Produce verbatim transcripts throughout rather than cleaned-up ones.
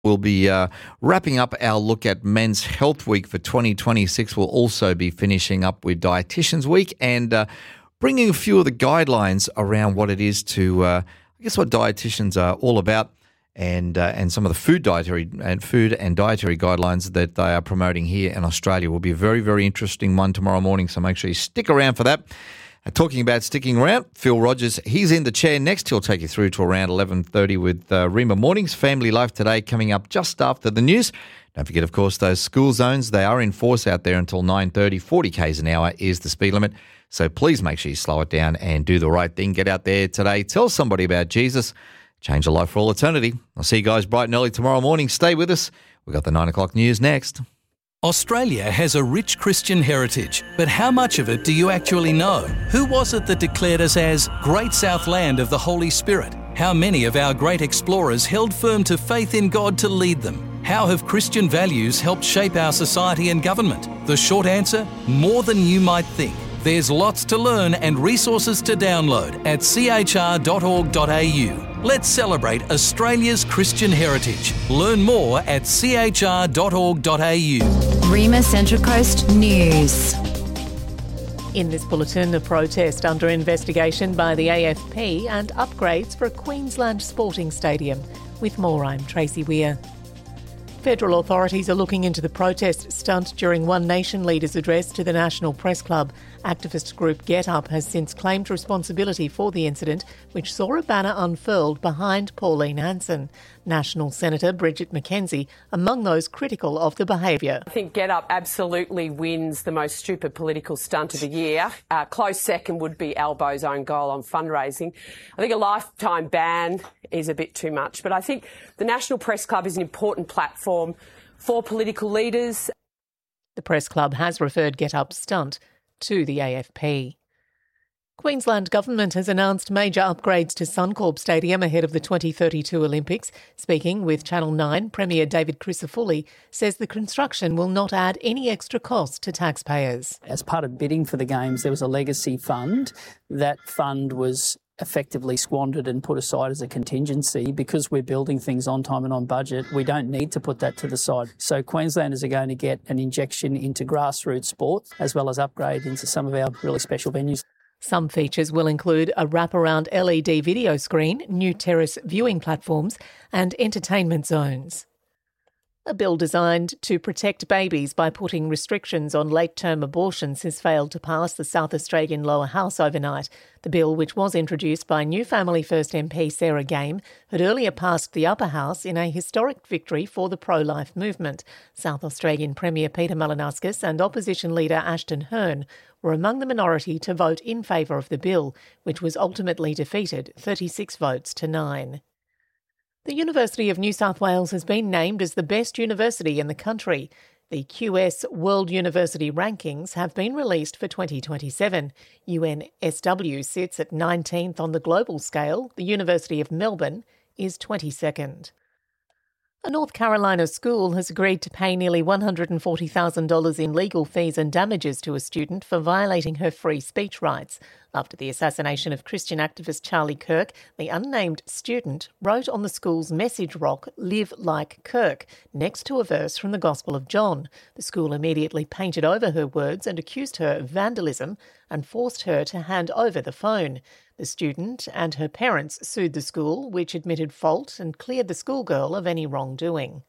We'll be uh, wrapping up our look at Men's Health Week for twenty twenty-six. We'll also be finishing up with Dietitians Week and uh, bringing a few of the guidelines around what it is to, uh, I guess, what dietitians are all about, and uh, and some of the food dietary and food and dietary guidelines that they are promoting here in Australia. Will be a very, very interesting one tomorrow morning, so make sure you stick around for that. Uh, talking about sticking around, Phil Rogers, he's in the chair next. He'll take you through to around eleven thirty with uh, Rima Mornings. Family Life Today coming up just after the news. Don't forget, of course, those school zones, they are in force out there until nine thirty. forty kays an hour is the speed limit. So please make sure you slow it down and do the right thing. Get out there today. Tell somebody about Jesus. Change a life for all eternity. I'll see you guys bright and early tomorrow morning. Stay with us. We've got the nine o'clock news next. Australia has a rich Christian heritage, but how much of it do you actually know? Who was it that declared us as Great South Land of the Holy Spirit? How many of our great explorers held firm to faith in God to lead them? How have Christian values helped shape our society and government? The short answer, more than you might think. There's lots to learn and resources to download at c h r dot org dot a u. Let's celebrate Australia's Christian heritage. Learn more at c h r dot org dot a u. Rima Central Coast News. In this bulletin, a protest under investigation by the A F P and upgrades for a Queensland sporting stadium. With more, I'm Tracy Weir. Federal authorities are looking into the protest stunt during One Nation leaders' address to the National Press Club. Activist group Get Up has since claimed responsibility for the incident, which saw a banner unfurled behind Pauline Hanson. National Senator Bridget McKenzie among those critical of the behaviour. I think Get Up absolutely wins the most stupid political stunt of the year. Uh, close second would be Albo's own goal on fundraising. I think a lifetime ban is a bit too much, but I think the National Press Club is an important platform for political leaders. The Press Club has referred Get Up's stunt to the A F P. Queensland Government has announced major upgrades to Suncorp Stadium ahead of the twenty thirty-two Olympics. Speaking with Channel nine, Premier David Crisafulli says the construction will not add any extra cost to taxpayers. As part of bidding for the Games, there was a legacy fund. That fund was effectively squandered and put aside as a contingency. Because we're building things on time and on budget, we don't need to put that to the side. So Queenslanders are going to get an injection into grassroots sport as well as upgrade into some of our really special venues. Some features will include a wraparound L E D video screen, new terrace viewing platforms and entertainment zones. A bill designed to protect babies by putting restrictions on late-term abortions has failed to pass the South Australian Lower House overnight. The bill, which was introduced by New Family First M P Sarah Game, had earlier passed the Upper House in a historic victory for the pro-life movement. South Australian Premier Peter Malinauskas and Opposition Leader Ashton Hearn were among the minority to vote in favour of the bill, which was ultimately defeated thirty-six votes to nine. The University of New South Wales has been named as the best university in the country. The Q S World University Rankings have been released for twenty twenty-seven. U N S W sits at nineteenth on the global scale. The University of Melbourne is twenty-second. A North Carolina school has agreed to pay nearly one hundred forty thousand dollars in legal fees and damages to a student for violating her free speech rights. After the assassination of Christian activist Charlie Kirk, the unnamed student wrote on the school's message rock, "Live like Kirk," next to a verse from the Gospel of John. The school immediately painted over her words and accused her of vandalism and forced her to hand over the phone. The student and her parents sued the school, which admitted fault and cleared the schoolgirl of any wrongdoing.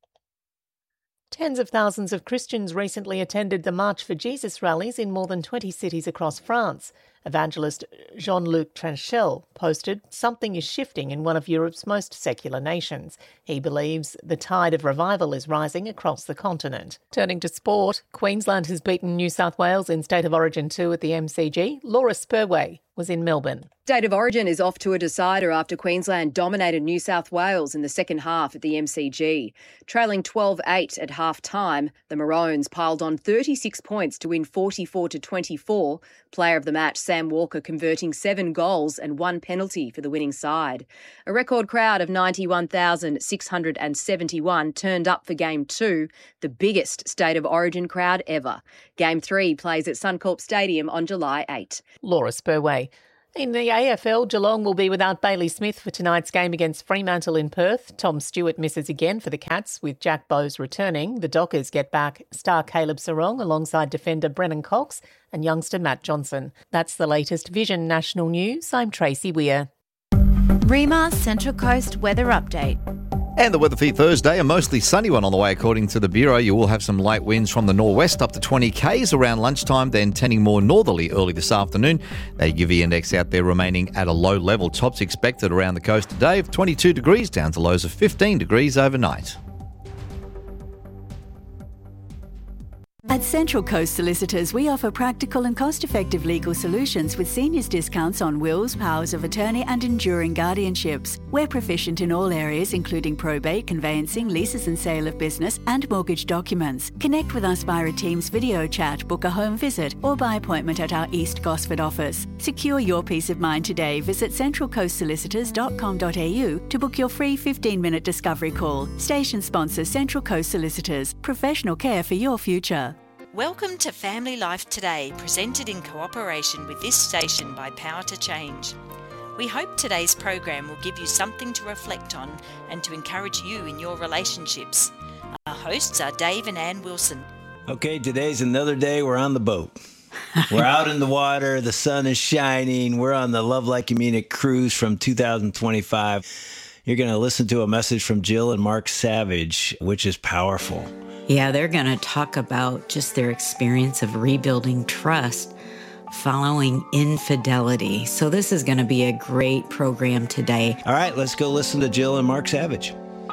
Tens of thousands of Christians recently attended the March for Jesus rallies in more than twenty cities across France. Evangelist Jean-Luc Tranchel posted, "Something is shifting in one of Europe's most secular nations." He believes the tide of revival is rising across the continent. Turning to sport, Queensland has beaten New South Wales in State of Origin two at the M C G. Laura Spurway was in Melbourne. State of Origin is off to a decider after Queensland dominated New South Wales in the second half at the M C G. Trailing twelve eight at half-time, the Maroons piled on thirty-six points to win forty-four to twenty-four. Player of the match, Sam Walker, converting seven goals and one penalty for the winning side. A record crowd of ninety-one thousand six hundred seventy-one turned up for Game two, the biggest State of Origin crowd ever. Game three plays at Suncorp Stadium on July eighth. Laura Spurway. In the A F L, Geelong will be without Bailey Smith for tonight's game against Fremantle in Perth. Tom Stewart misses again for the Cats, with Jack Bowes returning. The Dockers get back star Caleb Sarong alongside defender Brennan Cox and youngster Matt Johnson. That's the latest Vision National News. I'm Tracy Weir. Rima Central Coast weather update. And the weather for Thursday, a mostly sunny one on the way according to the Bureau. You will have some light winds from the northwest up to twenty kays around lunchtime, then tending more northerly early this afternoon. The U V index out there remaining at a low level. Tops expected around the coast today of twenty-two degrees down to lows of fifteen degrees overnight. At Central Coast Solicitors, we offer practical and cost-effective legal solutions with seniors discounts on wills, powers of attorney and enduring guardianships. We're proficient in all areas including probate, conveyancing, leases and sale of business and mortgage documents. Connect with us via a Teams video chat, book a home visit or by appointment at our East Gosford office. Secure your peace of mind today. Visit central coast solicitors dot com dot a u to book your free fifteen-minute discovery call. Station sponsor Central Coast Solicitors. Professional care for your future. Welcome to Family Life Today, presented in cooperation with this station by Power to Change. We hope today's program will give you something to reflect on and to encourage you in your relationships. Our hosts are Dave and Ann Wilson. Okay, today's another day we're on the boat. We're out in the water, the sun is shining, we're on the Love Like You Mean It cruise from two thousand twenty-five. You're going to listen to a message from Jill and Mark Savage, which is powerful. Yeah, they're going to talk about just their experience of rebuilding trust following infidelity. So this is going to be a great program today. All right, let's go listen to Jill and Mark Savage.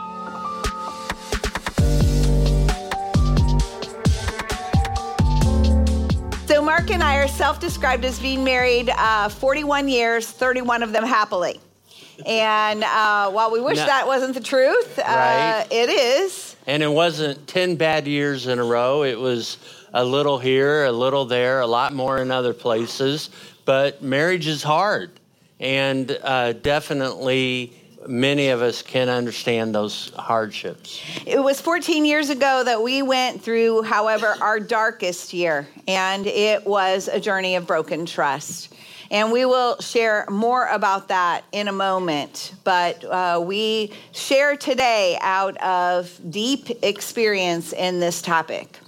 So Mark and I are self-described as being married uh, forty-one years, thirty-one of them happily. And uh, while we wish no. that wasn't the truth, right. uh, it is. And it wasn't ten bad years in a row. It was a little here, a little there, a lot more in other places. But marriage is hard. And uh, definitely many of us can understand those hardships. It was fourteen years ago that we went through, however, our darkest year. And it was a journey of broken trust. And we will share more about that in a moment. But uh, we share today out of deep experience in this topic.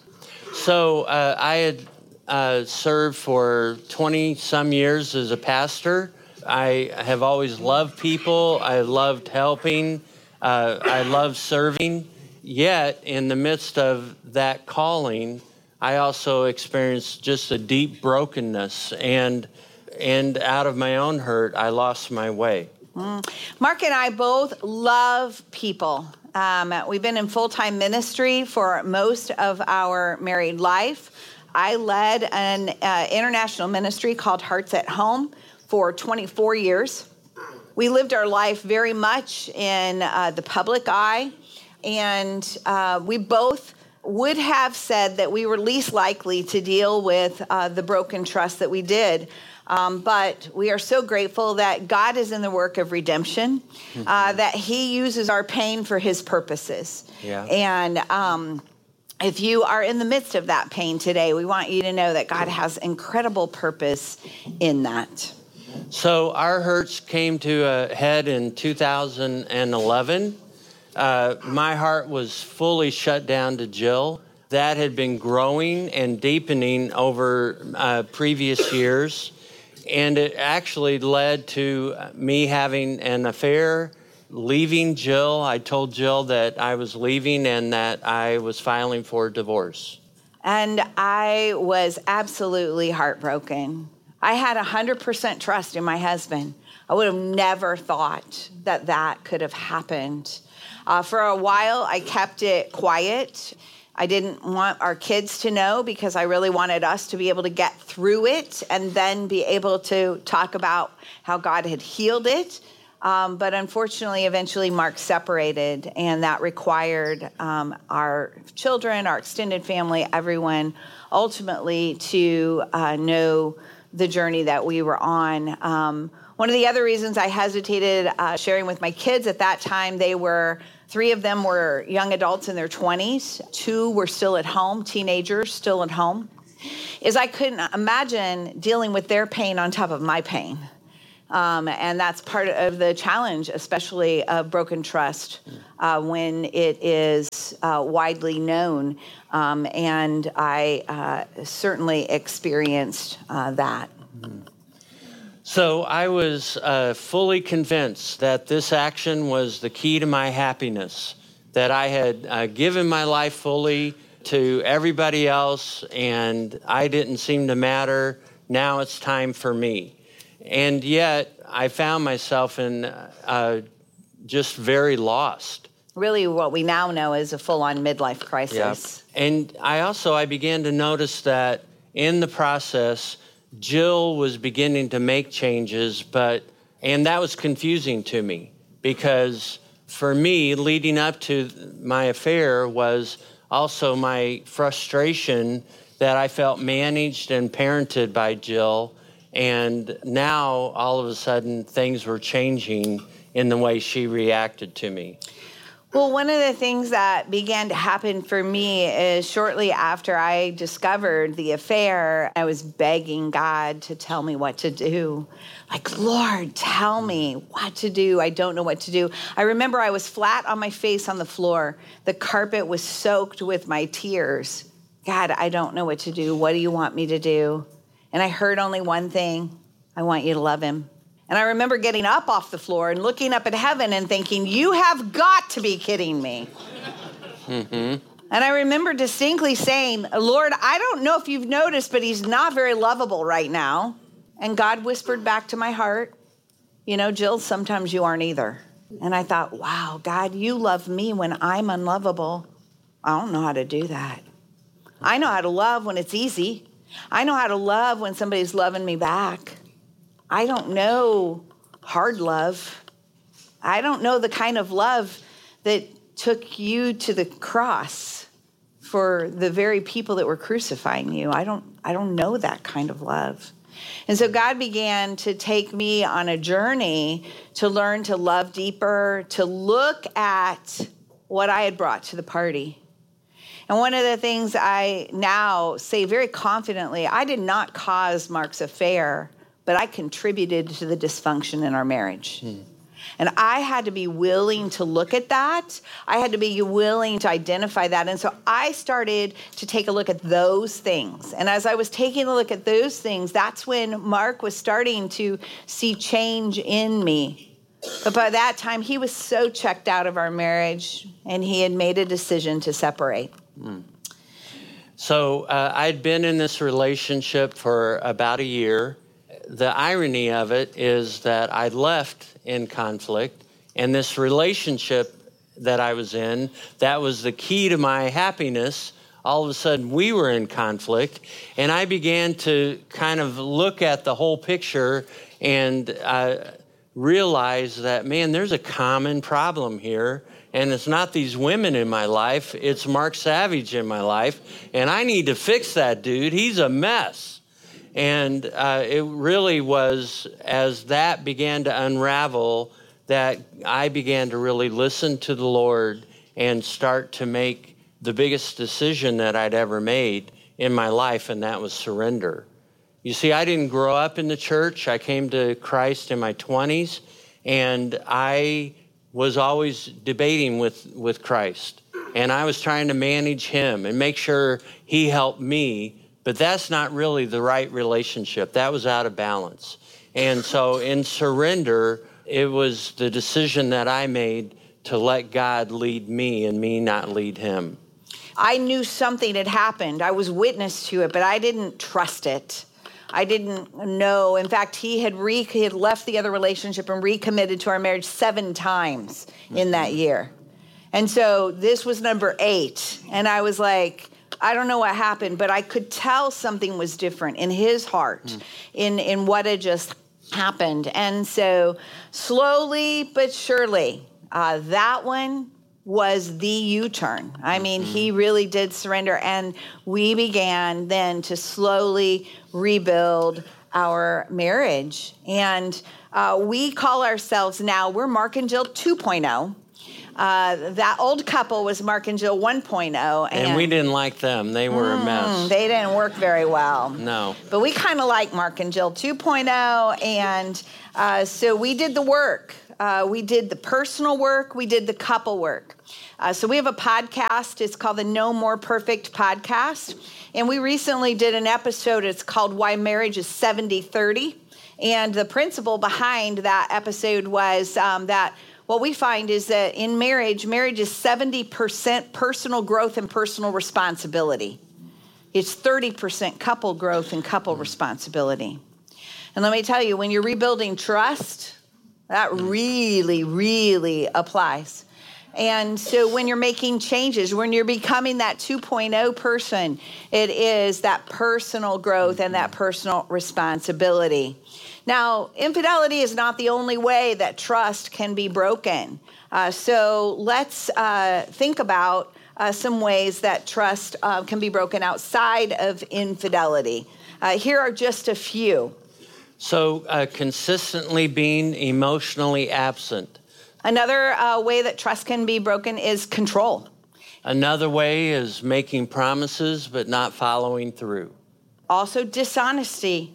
So uh, I had uh, served for twenty-some years as a pastor. I have always loved people. I loved helping. Uh, I loved serving. Yet, in the midst of that calling, I also experienced just a deep brokenness. And And out of my own hurt, I lost my way. Mm. Mark and I both love people. Um, we've been in full-time ministry for most of our married life. I led an uh, international ministry called Hearts at Home for twenty-four years. We lived our life very much in uh, the public eye, and uh, we both would have said that we were least likely to deal with uh, the broken trust that we did. Um, but we are so grateful that God is in the work of redemption, mm-hmm. uh, that he uses our pain for his purposes. Yeah. And um, if you are in the midst of that pain today, we want you to know that God has incredible purpose in that. So our hurts came to a head in two thousand eleven. Uh, my heart was fully shut down to Jill. That had been growing and deepening over uh, previous years. And it actually led to me having an affair, leaving Jill. I told Jill that I was leaving and that I was filing for divorce. And I was absolutely heartbroken. I had one hundred percent trust in my husband. I would have never thought that that could have happened. Uh, for a while, I kept it quiet. I didn't want our kids to know because I really wanted us to be able to get through it and then be able to talk about how God had healed it. Um, but unfortunately, eventually Mark separated, and that required um, our children, our extended family, everyone ultimately to uh, know the journey that we were on. Um, one of the other reasons I hesitated uh, sharing with my kids at that time, they were Three of them were young adults in their twenties. Two were still at home, teenagers still at home, is I couldn't imagine dealing with their pain on top of my pain. Um, and that's part of the challenge, especially of broken trust, uh, when it is uh, widely known. Um, and I uh, certainly experienced uh, that. So I was uh, fully convinced that this action was the key to my happiness, that I had uh, given my life fully to everybody else, and I didn't seem to matter. Now it's time for me. And yet I found myself in uh, just very lost. Really what we now know is a full-on midlife crisis. Yep. And I also, I began to notice that in the process, Jill was beginning to make changes, but, and that was confusing to me, because for me, leading up to my affair was also my frustration that I felt managed and parented by Jill. And now, all of a sudden, things were changing in the way she reacted to me. Well, one of the things that began to happen for me is shortly after I discovered the affair, I was begging God to tell me what to do. Like, Lord, tell me what to do. I don't know what to do. I remember I was flat on my face on the floor. The carpet was soaked with my tears. God, I don't know what to do. What do you want me to do? And I heard only one thing. I want you to love him. And I remember getting up off the floor and looking up at heaven and thinking, you have got to be kidding me. Mm-hmm. And I remember distinctly saying, Lord, I don't know if you've noticed, but he's not very lovable right now. And God whispered back to my heart, you know, Jill, sometimes you aren't either. And I thought, wow, God, you love me when I'm unlovable. I don't know how to do that. I know how to love when it's easy. I know how to love when somebody's loving me back. I don't know hard love. I don't know the kind of love that took you to the cross for the very people that were crucifying you. I don't, I don't know that kind of love. And so God began to take me on a journey to learn to love deeper, to look at what I had brought to the party. And one of the things I now say very confidently, I did not cause Mark's affair, but I contributed to the dysfunction in our marriage. Hmm. And I had to be willing to look at that. I had to be willing to identify that. And so I started to take a look at those things. And as I was taking a look at those things, that's when Mark was starting to see change in me. But by that time, he was so checked out of our marriage, and he had made a decision to separate. Hmm. So uh, I'd been in this relationship for about a year. The irony of it is that I left in conflict, and this relationship that I was in, that was the key to my happiness. All of a sudden, we were in conflict, and I began to kind of look at the whole picture and uh, realize that, man, there's a common problem here, and it's not these women in my life, it's Mark Savage in my life, and I need to fix that dude. He's a mess. And uh, it really was as that began to unravel that I began to really listen to the Lord and start to make the biggest decision that I'd ever made in my life, and that was surrender. You see, I didn't grow up in the church. I came to Christ in my twenties, and I was always debating with, with Christ. And I was trying to manage him and make sure he helped me. But that's not really the right relationship. That was out of balance. And so in surrender, it was the decision that I made to let God lead me and me not lead him. I knew something had happened. I was witness to it, but I didn't trust it. I didn't know. In fact, he had, re- he had left the other relationship and recommitted to our marriage seven times in that year. And so this was number eight. And I was like, I don't know what happened, but I could tell something was different in his heart, mm. in, in what had just happened. And so slowly but surely, uh, that one was the U-turn. I mean, mm-hmm. he really did surrender. And we began then to slowly rebuild our marriage. And uh, we call ourselves now, we're Mark and Jill two point oh. Uh, that old couple was Mark and Jill one point oh. And, and we didn't like them. They were mm, a mess. They didn't work very well. No. But we kind of like Mark and Jill two point oh. And uh, so we did the work. Uh, we did the personal work. We did the couple work. Uh, so we have a podcast. It's called the No More Perfect Podcast. And we recently did an episode. It's called Why Marriage is seventy thirty. And the principle behind that episode was um, that what we find is that in marriage, marriage is seventy percent personal growth and personal responsibility. It's thirty percent couple growth and couple responsibility. And let me tell you, when you're rebuilding trust, that really, really applies. And so when you're making changes, when you're becoming that two point oh person, it is that personal growth and that personal responsibility. Now, infidelity is not the only way that trust can be broken. Uh, so let's uh, think about uh, some ways that trust uh, can be broken outside of infidelity. Uh, here are just a few. So uh, consistently being emotionally absent. Another uh, way that trust can be broken is control. Another way is making promises but not following through. Also dishonesty,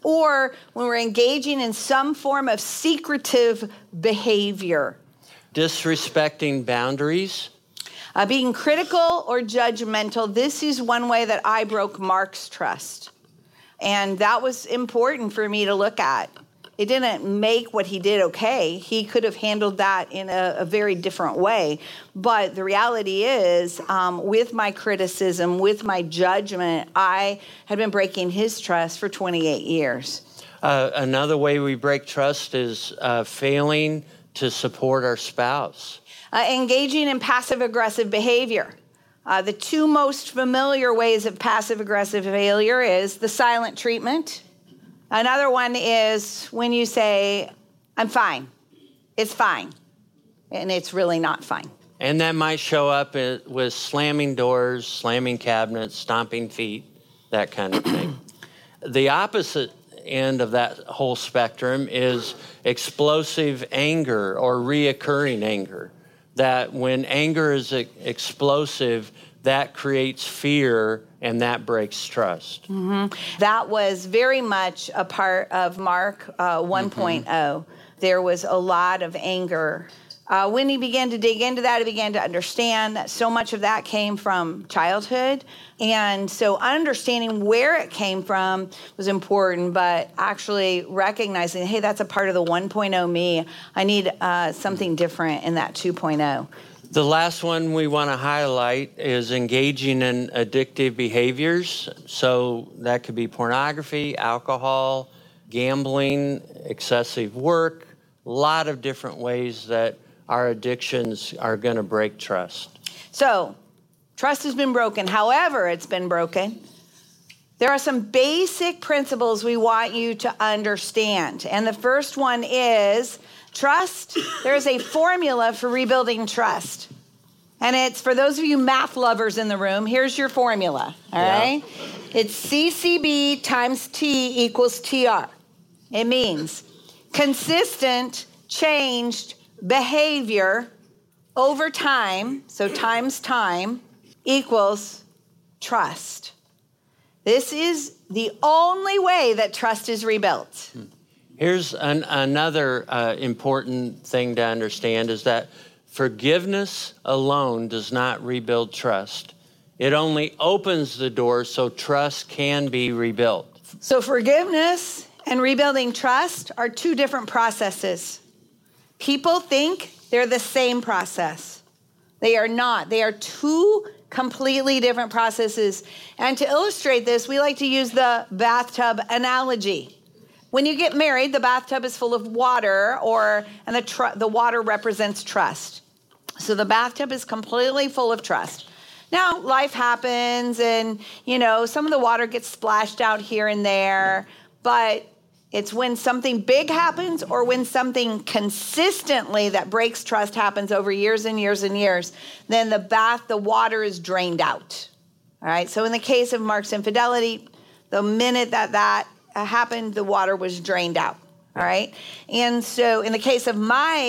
or when we're engaging in some form of secretive behavior. Disrespecting boundaries. Uh, being critical or judgmental. This is one way that I broke Mark's trust. And that was important for me to look at. It didn't make what he did okay. He could have handled that in a, a very different way. But the reality is, um, with my criticism, with my judgment, I had been breaking his trust for twenty-eight years. Uh, another way we break trust is uh, failing to support our spouse. Uh, engaging in passive-aggressive behavior. Uh, the two most familiar ways of passive-aggressive failure is the silent treatment. Another one is when you say, I'm fine, it's fine, and it's really not fine. And that might show up with slamming doors, slamming cabinets, stomping feet, that kind of thing. The opposite end of that whole spectrum is explosive anger or reoccurring anger. That when anger is explosive, that creates fear and that breaks trust. Mm-hmm. That was very much a part of Mark uh, one point oh. Mm-hmm. There was a lot of anger. Uh, when he began to dig into that, he began to understand that so much of that came from childhood. And so understanding where it came from was important, but actually recognizing, hey, that's a part of the one point oh me. I need uh, something different in that two point oh. The last one we want to highlight is engaging in addictive behaviors. So that could be pornography, alcohol, gambling, excessive work, a lot of different ways that our addictions are going to break trust. So trust has been broken. However, it's been broken. There are some basic principles we want you to understand. And the first one is trust. There's a formula for rebuilding trust. And it's for those of you math lovers in the room, here's your formula, all yeah. right? It's C C B times T equals T R. It means consistent, changed behavior over time, so times time, equals trust. This is the only way that trust is rebuilt. Here's an, another uh, important thing to understand is that forgiveness alone does not rebuild trust. It only opens the door so trust can be rebuilt. So forgiveness and rebuilding trust are two different processes. People think they're the same process. They are not. They are two completely different processes. And to illustrate this, we like to use the bathtub analogy. When you get married, the bathtub is full of water, or and the tr- the water represents trust. So the bathtub is completely full of trust. Now, life happens, and you know, some of the water gets splashed out here and there, but it's when something big happens or when something consistently that breaks trust happens over years and years and years, then the bath, the water is drained out. All right. So in the case of Mark's infidelity, the minute that that happened, the water was drained out. All right. And so in the case of my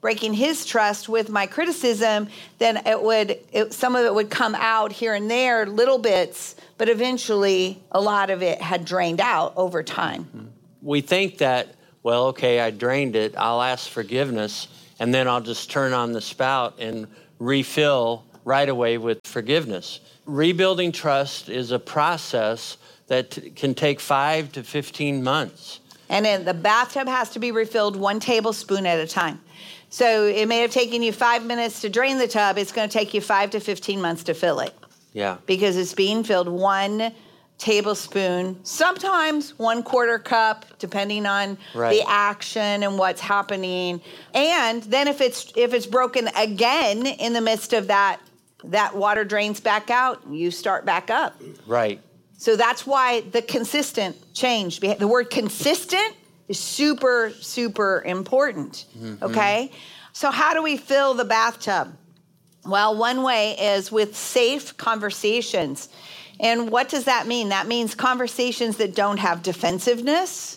breaking his trust with my criticism, then it would, it, some of it would come out here and there, little bits, but eventually a lot of it had drained out over time. We think that, well, okay, I drained it, I'll ask forgiveness, and then I'll just turn on the spout and refill right away with forgiveness. Rebuilding trust is a process that t- can take five to fifteen months. And then the bathtub has to be refilled one tablespoon at a time. So it may have taken you five minutes to drain the tub. It's going to take you five to fifteen months to fill it. Yeah. Because it's being filled one tablespoon, sometimes one quarter cup, depending on right. the action and what's happening. And then if it's if it's broken again in the midst of that, that water drains back out, you start back up. Right. So that's why the consistent change, the word consistent is super, super important, mm-hmm. okay? So how do we fill the bathtub? Well, one way is with safe conversations. And what does that mean? That means conversations that don't have defensiveness,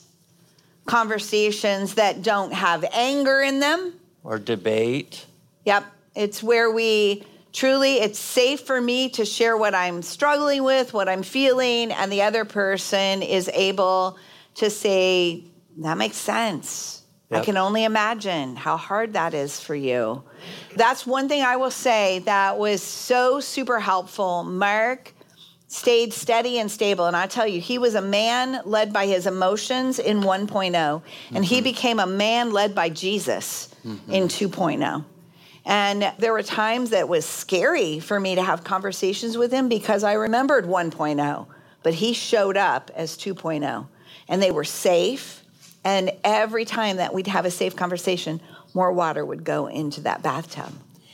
conversations that don't have anger in them. Or debate. Yep. It's where we truly, it's safe for me to share what I'm struggling with, what I'm feeling, and the other person is able to say, that makes sense. Yep. I can only imagine how hard that is for you. That's one thing I will say that was so super helpful. Mark stayed steady and stable. And I tell you, he was a man led by his emotions in one point oh. And mm-hmm. he became a man led by Jesus mm-hmm. in two point oh. And there were times that it was scary for me to have conversations with him because I remembered one point oh. But he showed up as two point oh. And they were safe. And every time that we'd have a safe conversation, more water would go into that bathtub.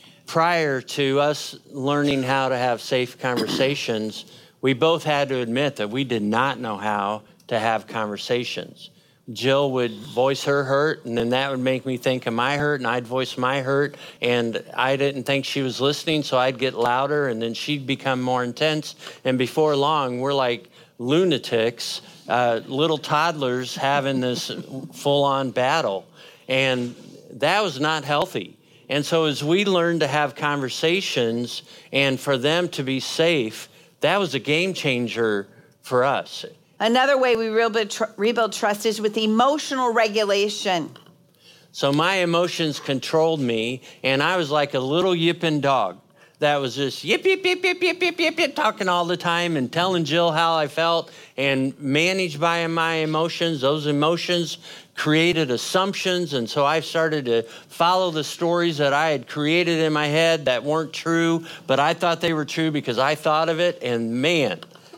Prior to us learning how to have safe conversations, we both had to admit that we did not know how to have conversations. Jill would voice her hurt, and then that would make me think of my hurt, and I'd voice my hurt, and I didn't think she was listening, so I'd get louder, and then she'd become more intense. And before long, we're like lunatics, uh, little toddlers having this full-on battle, and that was not healthy. And so as we learned to have conversations and for them to be safe, that was a game changer for us. Another way we rebuild, tr- rebuild trust is with emotional regulation. So my emotions controlled me, and I was like a little yipping dog that was just yip, yip, yip, yip, yip, yip, yip, yip, talking all the time and telling Jill how I felt and managed by my emotions. Those emotions created assumptions, and so I started to follow the stories that I had created in my head that weren't true, but I thought they were true because I thought of it, and man,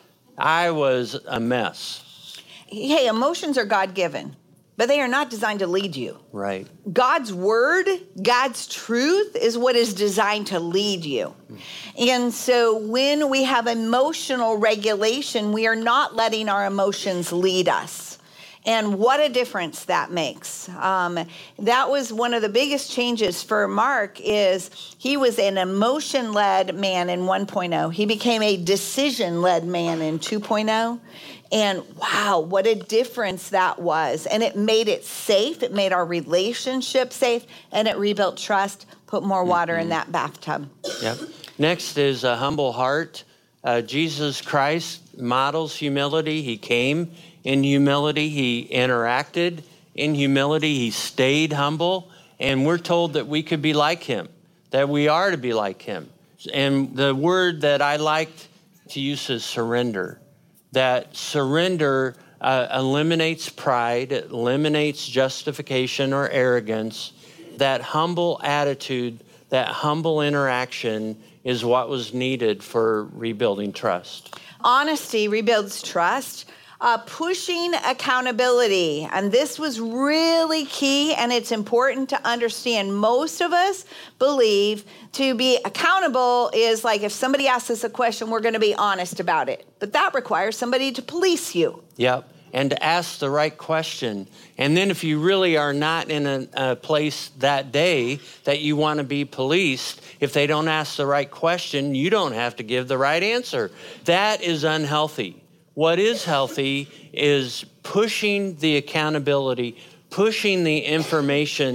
I was a mess. Hey, emotions are God-given, but they are not designed to lead you. Right. God's word, God's truth is what is designed to lead you. And so when we have emotional regulation, we are not letting our emotions lead us. And what a difference that makes. Um, that was one of the biggest changes for Mark is he was an emotion-led man in one point oh. He became a decision-led man in two point oh. And wow, what a difference that was. And it made it safe. It made our relationship safe. And it rebuilt trust, put more water mm-hmm. in that bathtub. Yep. Next is a humble heart. Uh, Jesus Christ models humility. He came in humility. He interacted in humility. He stayed humble. And we're told that we could be like him, that we are to be like him. And the word that I liked to use is surrender. That surrender uh, eliminates pride, it eliminates justification or arrogance. That humble attitude, that humble interaction is what was needed for rebuilding trust. Honesty rebuilds trust. Uh, pushing accountability. And this was really key, and it's important to understand. Most of us believe to be accountable is like if somebody asks us a question, we're going to be honest about it. But that requires somebody to police you. Yep, and to ask the right question. And then if you really are not in a, a place that day that you want to be policed, if they don't ask the right question, you don't have to give the right answer. That is unhealthy. What is healthy is pushing the accountability, pushing the information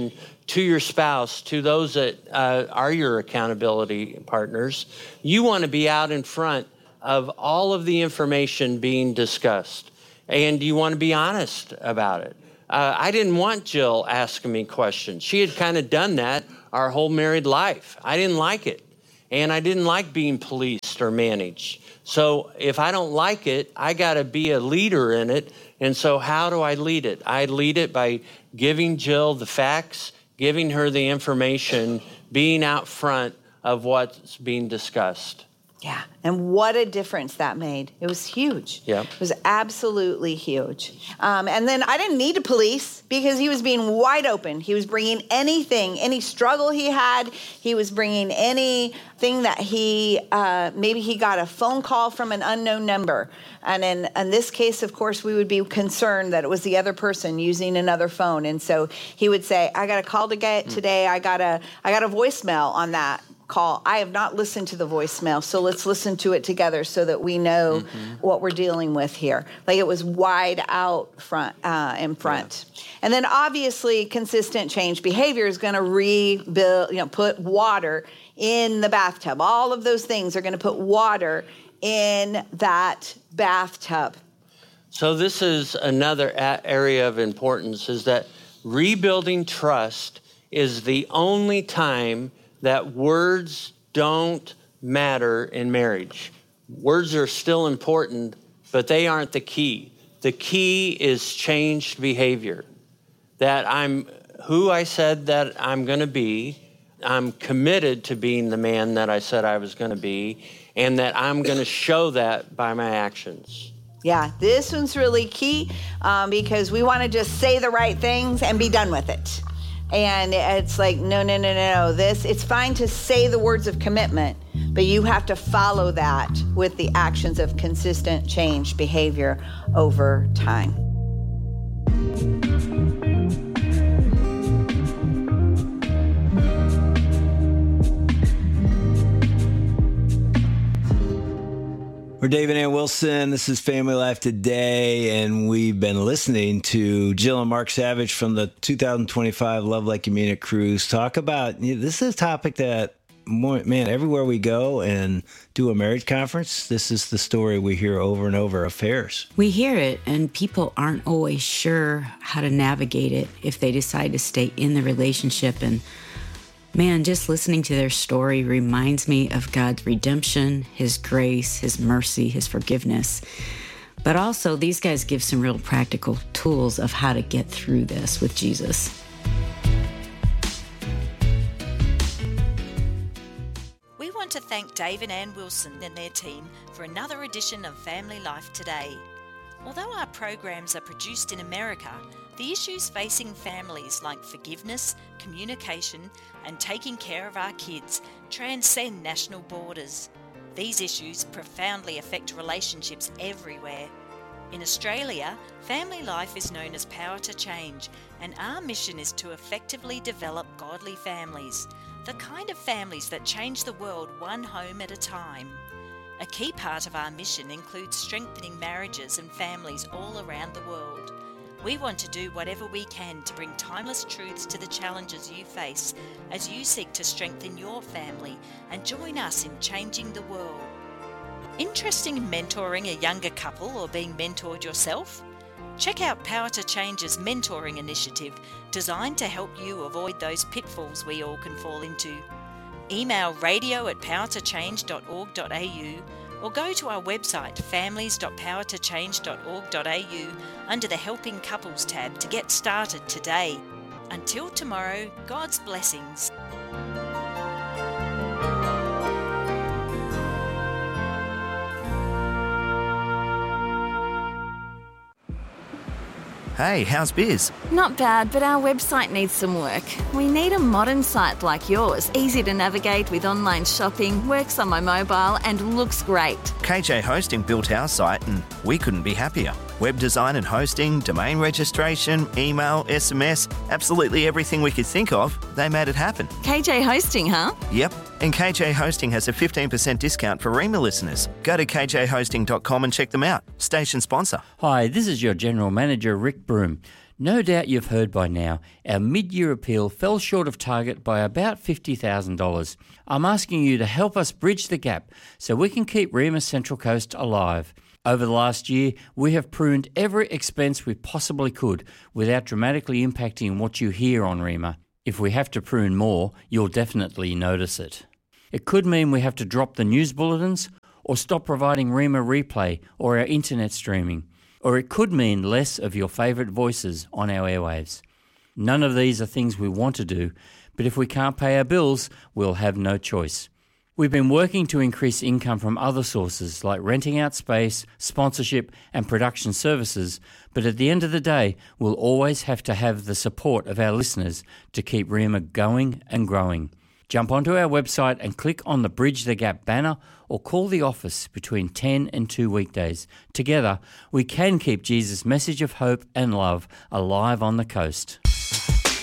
to your spouse, to those that uh, are your accountability partners, you want to be out in front of all of the information being discussed. And you want to be honest about it. Uh, I didn't want Jill asking me questions. She had kind of done that our whole married life. I didn't like it. And I didn't like being policed or managed. So if I don't like it, I got to be a leader in it. And so how do I lead it? I lead it by giving Jill the facts, giving her the information, being out front of what's being discussed. Yeah, and what a difference that made. It was huge. Yeah. It was absolutely huge. Um, and then I didn't need a police because he was being wide open. He was bringing anything, any struggle he had. He was bringing anything that he, uh, maybe he got a phone call from an unknown number. And in, in this case, of course, we would be concerned that it was the other person using another phone. And so he would say, I got a call to get today. I got a, I got a voicemail on that call. I have not listened to the voicemail, so let's listen to it together so that we know mm-hmm. what we're dealing with here. Like it was wide out front, uh, in front. Yeah. And then obviously consistent change behavior is going to rebuild, you know, put water in the bathtub. All of those things are going to put water in that bathtub. So this is another a- area of importance, is that rebuilding trust is the only time that words don't matter in marriage. Words are still important, but they aren't the key. The key is changed behavior. That I'm who I said that I'm going to be, I'm committed to being the man that I said I was going to be, and that I'm going to show that by my actions. Yeah, this one's really key um, because we want to just say the right things and be done with it. And it's like, no, no, no, no, no. This, it's fine to say the words of commitment, but you have to follow that with the actions of consistent change behavior over time. We're Dave and Ann Wilson. This is Family Life Today, and we've been listening to Jill and Mark Savage from the two thousand twenty-five Love Like You Mean It Cruise talk about, you know, this is a topic that, more, man, everywhere we go and do a marriage conference, this is the story we hear over and over, affairs. We hear it, and people aren't always sure how to navigate it if they decide to stay in the relationship. And man, just listening to their story reminds me of God's redemption, His grace, His mercy, His forgiveness. But also, these guys give some real practical tools of how to get through this with Jesus. We want to thank Dave and Ann Wilson and their team for another edition of Family Life Today. Although our programs are produced in America, the issues facing families like forgiveness, communication, and taking care of our kids transcend national borders. These issues profoundly affect relationships everywhere. In Australia, Family Life is known as Power to Change, and our mission is to effectively develop godly families, the kind of families that change the world one home at a time. A key part of our mission includes strengthening marriages and families all around the world. We want to do whatever we can to bring timeless truths to the challenges you face as you seek to strengthen your family and join us in changing the world. Interested in mentoring a younger couple or being mentored yourself? Check out Power to Change's mentoring initiative designed to help you avoid those pitfalls we all can fall into. Email radio at power to change dot org dot a u or go to our website families dot power to change dot org dot a u under the Helping Couples tab to get started today. Until tomorrow, God's blessings. Hey, how's biz? Not bad, but our website needs some work. We need a modern site like yours, easy to navigate with online shopping, works on my mobile and looks great. K J Hosting built our site and we couldn't be happier. Web design and hosting, domain registration, email, S M S, absolutely everything we could think of, they made it happen. K J Hosting, huh? Yep, and K J Hosting has a fifteen percent discount for Rema listeners. Go to k j hosting dot com and check them out. Station sponsor. Hi, this is your General Manager, Rick Broom. No doubt you've heard by now, our mid-year appeal fell short of target by about fifty thousand dollars. I'm asking you to help us bridge the gap so we can keep Rema Central Coast alive. Over the last year, we have pruned every expense we possibly could without dramatically impacting what you hear on Rema. If we have to prune more, you'll definitely notice it. It could mean we have to drop the news bulletins or stop providing Rema Replay or our internet streaming. Or it could mean less of your favourite voices on our airwaves. None of these are things we want to do, but if we can't pay our bills, we'll have no choice. We've been working to increase income from other sources like renting out space, sponsorship and production services, but at the end of the day, we'll always have to have the support of our listeners to keep Rema going and growing. Jump onto our website and click on the Bridge the Gap banner or call the office between ten and two weekdays. Together, we can keep Jesus' message of hope and love alive on the coast.